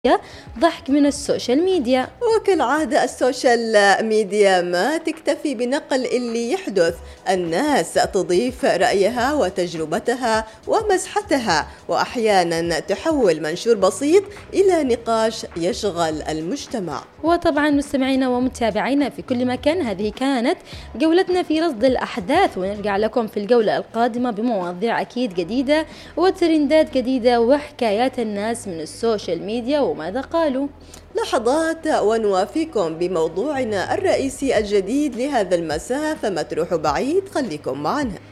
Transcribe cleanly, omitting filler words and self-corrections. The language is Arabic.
ضحك من السوشيال ميديا. وكالعادة السوشيال ميديا ما تكتفي بنقل اللي يحدث، الناس تضيف رأيها وتجربتها ومزحتها، وأحيانا تحول منشور بسيط إلى نقاش يشغل المجتمع. وطبعا مستمعينا ومتابعينا في كل مكان، هذه كانت جولتنا في رصد الأحداث، ونرجع لكم في الجولة القادمة بمواضيع أكيد جديدة وترندات جديدة وحكايات الناس من السوشيال ميديا وماذا قالوا. لحظات ونوافيكم بموضوعنا الرئيسي الجديد لهذا المساء، فما تروحوا بعيد، خليكم معنا.